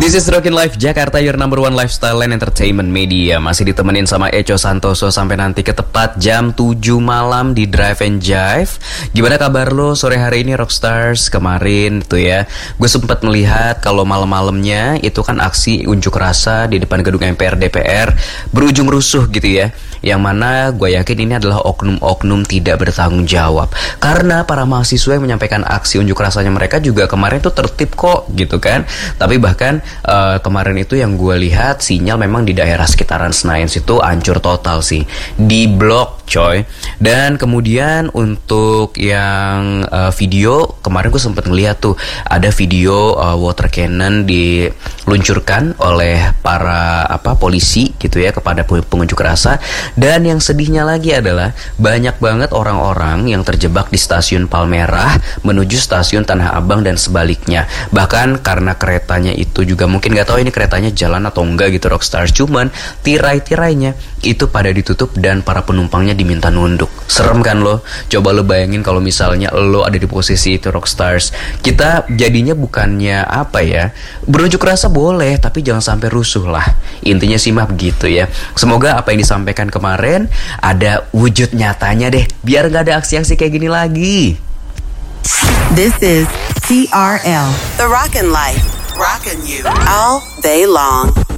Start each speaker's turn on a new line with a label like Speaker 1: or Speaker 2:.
Speaker 1: This is Rockin Life Jakarta, your number one lifestyle and entertainment media. Masih ditemenin sama Echo Santoso sampai nanti ke tepat jam 7 malam di Drive and Jive. Gimana kabar lo sore hari ini Rockstars? Kemarin tuh ya, gue sempat melihat kalau malam-malamnya itu kan aksi unjuk rasa di depan gedung MPR DPR berujung rusuh gitu ya. Yang mana gue yakin ini adalah oknum-oknum tidak bertanggung jawab. Karena para mahasiswa yang menyampaikan aksi unjuk rasanya mereka juga kemarin tuh tertib kok gitu kan. Tapi bahkan kemarin itu yang gue lihat sinyal memang di daerah sekitaran Senayan situ hancur total sih. Di blok coy. Dan kemudian untuk yang video, kemarin gue sempet ngeliat tuh ada video water cannon diluncurkan oleh para polisi gitu ya kepada pengunjuk rasa. Dan yang sedihnya lagi adalah banyak banget orang-orang yang terjebak di stasiun Palmerah menuju stasiun Tanah Abang dan sebaliknya. Bahkan karena keretanya itu juga mungkin gak tahu ini keretanya jalan atau enggak gitu Rockstars. Cuman tirai-tirainya itu pada ditutup dan para penumpangnya diminta nunduk. Serem kan lo? Coba lo bayangin kalau misalnya lo ada di posisi itu Rockstars. Kita jadinya bukannya berunjuk rasa boleh, tapi jangan sampai rusuh lah. Intinya sih mah begitu ya. Semoga apa yang disampaikan kemarin ada wujud nyatanya deh, biar gak ada aksi-aksi kayak gini lagi.
Speaker 2: This is TRL, The Rockin' Life, rockin' you all day long.